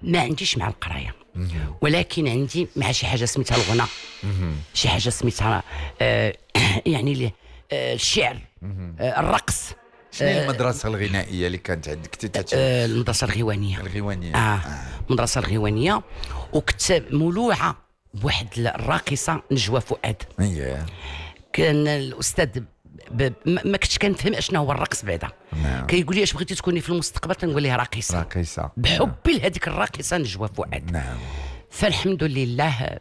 ما عنديش مع القرايه، ولكن عندي مع شي حاجه سميتها الغنى، شي حاجه سميتها يعني الشعر، الرقص. شنو هي المدرسه الغنائيه اللي كانت عندك المدرسه الغيوانيه. المدرسه الغيوانيه، وكنت مولوعه بواحد الراقصه نجوى فؤاد. كان الاستاذ ما كنتش كنفهم اشنا هو الرقص بعدا. كيقول لي اش بغيتي تكوني في المستقبل؟ كنقول ليه راقصه بحبي لهذيك الراقصه نجوى فؤاد. فالحمد لله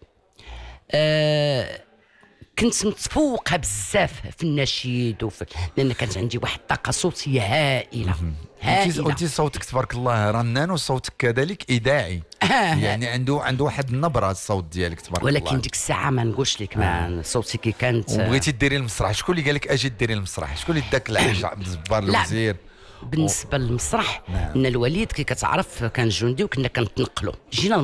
كنت متفوقه بزاف في النشيد لان كانت عندي واحد الطاقه صوتيه هائله. انت صوتك تبارك الله رنان، وصوتك كذلك اذاعي. يعني عنده واحد النبره الصوت ديالك تبارك الله. ولكن ديك الساعه ما نقولش لك ما صوتي كي كانت. وبغيتي ديري المسرح، شكون اللي قال لك اجي ديري المسرح؟ شكون اللي داك العيش عبد الجبار الوزير؟ بالنسبه للمسرح ان الوالد كي كتعرف كان جندي وكنا كنتنقلوا. جينا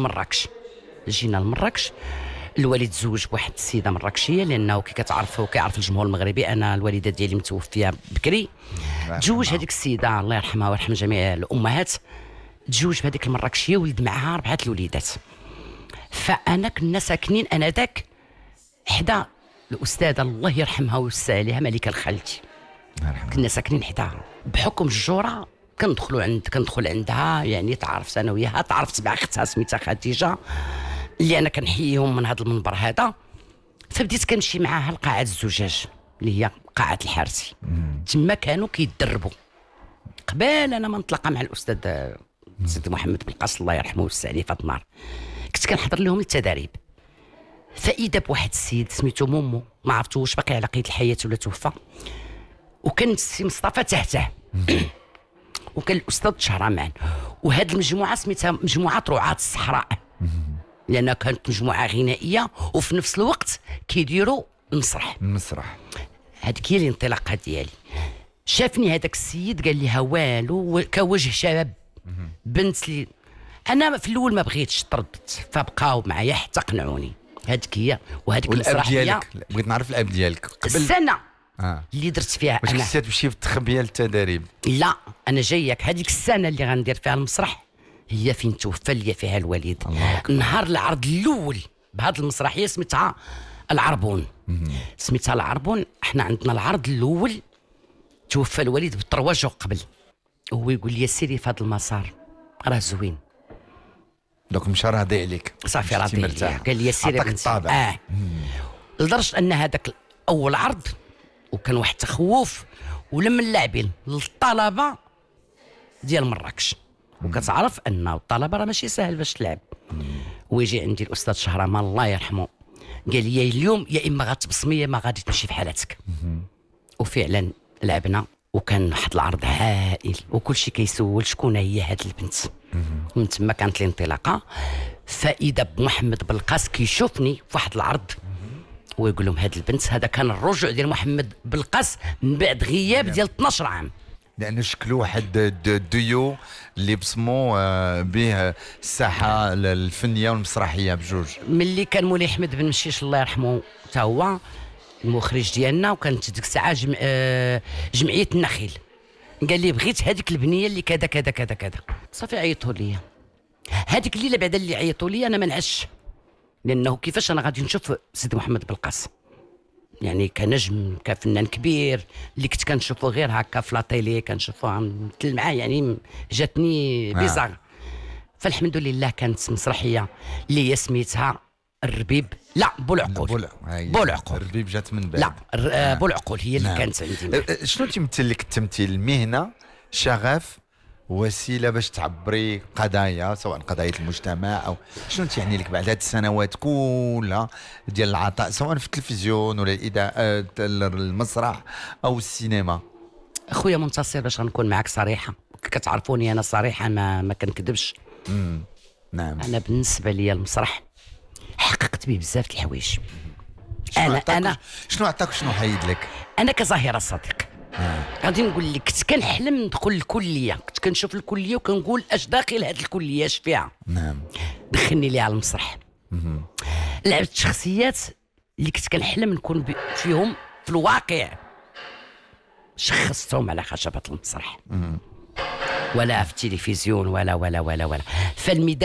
لمراكش، الوالد تزوج بواحد السيده مراكشيه، لانه كي كتعرف وكيعرف الجمهور المغربي انا الوالده ديالي متوفيه بكري. تزوج هذيك السيده الله يرحمها ويرحم جميع الامهات، تزوج بهذيك المراكشيه ولد معها 4 الوليدات. فانا كنا ساكنين انذاك حدا الاستاذه الله يرحمها ويوسع عليها ملكه الخالتي. كنا ساكنين حداها بحكم الجوره. كندخل عندها، يعني تعرفت انا وياها، تعرفت مع اختها سميتها خديجه اللي انا كنحييهم من هذا المنبر هذا. فبديت كنمشي معاها لقاعه الزجاج اللي هي قاعه الحارسي. تما كانوا كيدربوا قبل انا ما نطلق مع الاستاذ سيدي محمد بالقاس الله يرحمه ويوسع عليه في النار. كنت كنحضر لهم التداريب. فاذا بواحد السيد سميتو مومو، ما عرفتوش باقي على قيد الحياه ولا توفى، وكان السي مصطفى تحته وكان الاستاذ شهرمان. وهذه المجموعه سميتها مجموعه رعاة الصحراء، لأنها كانت مجموعة غنائية وفي نفس الوقت كيديروا المسرح. هذيك هي الانطلاقة ديالي. شافني هذاك السيد قال لي ها والو كوجه شاب بنت لي. أنا في الأول ما بغيتش، ترددت، فبقاو معايا حتى قنعوني. هذيك هي. وهذيك المسرحية بغيت نعرف الأب ديالك قبل السنة اللي درت فيها. واش كنتي تمشي في التخبيه للتدريب؟ لا، أنا جايك هذيك السنة اللي غندير فيها المسرح هي فين توفى لي فيها الوالد. نهار العرض الاول بهذه المسرحيه سميتها العربون. احنا عندنا العرض الاول توفى الوالد ب3 jours قبل. هو يقول لي سيري في هذا المسار راه زوين. دوك مشى راضي عليك صافي راضي عليا. قال لي سيري بنتي. لدرجه ان هذاك اول عرض وكان واحد التخوف ولما اللاعبين للطلبه ديال مراكش، وكتعرف ان الطلبه راه ماشي سهل باش تلعب. ويجي عندي الاستاذ شهرمان الله يرحمه قال لي اليوم يا اما غتبصمي يا اما غادي تمشي في حالتك. وفعلا لعبنا وكان واحد العرض هائل وكل شيء كيسول شكون هي هاد البنت. ومن تما كانت الانطلاقه. فاذا بمحمد بلقاس كيشوفني في واحد العرض ويقول لهم هاد البنت. هذا كان الرجوع ديال محمد بلقاس من بعد غياب ديال 12 عام، لأنه شكلوا واحد الديو اللي بصموا به الساحة الفنية والمسرحية بجوج. ملي كان مولاي احمد بن مشيش الله يرحمه حتى هو المخرج ديالنا، وكانت ديك الساعة جمعية النخيل، قال لي بغيت هذيك البنية اللي كذا كذا كذا كذا. صافي عيطوا لي هذيك الليلة بعد اللي عيطوا لي أنا ما نعش، لأنه كيفاش أنا غادي نشوف سيدي محمد بلقاس يعني كنجم كفنان كبير اللي كنت كنشوفه غير هكا في لاطيلي كنشوفه مثل معاه، يعني جاتني بيزار. فالحمد لله كانت مسرحيه اللي هي سميتها الربيب، لا بولعقول. بولعقول الربيب جات من بعد. لا بولعقول هي اللي كانت عندي. شنو تمثل لك التمثيل؟ المهنه، شغف، وسيله باش تعبري قضايا سواء قضايا المجتمع او شنو تعني لك بعد هذه السنوات كلها ديال العطاء سواء في التلفزيون ولا الاذاعه المسرح او السينما؟ اخويا منتصر باش غنكون معك صريحه، كتعرفوني انا صريحه ما كنكذبش. نعم. انا بالنسبه لي المسرح حققت به بزاف د الحوايج. انا شنو عطاك شنو حيد لك؟ انا كظاهره صديق غادي نقول لك كنت كنحلم ندخل الكليه، كنت كنشوف الكليه وكنقول اش داخل هذه الكليه اش فيها. نعم. دخلني ليها على المسرح. لعبت شخصيات اللي كنت كنحلم نكون فيهم في الواقع، شخصتهم على خشبه المسرح ولا في التلفزيون ولا فالميدان